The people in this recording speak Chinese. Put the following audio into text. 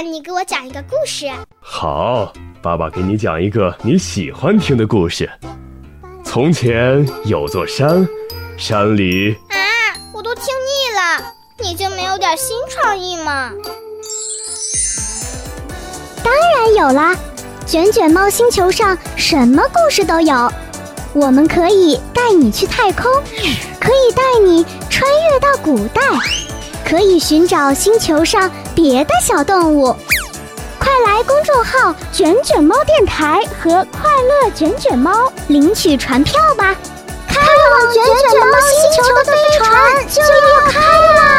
你给我讲一个故事。 好，爸爸给你讲一个你喜欢听的故事。从前有座山，山里…… 我都听腻了，你就没有点新创意吗？ 当然有啦，卷卷猫星球上什么故事都有。我们可以带你去太空，可以带你穿越到古代，可以寻找星球上别的小动物。快来公众号卷卷猫电台和快乐卷卷猫领取船票吧，开往卷卷猫星球的飞船就要开啦！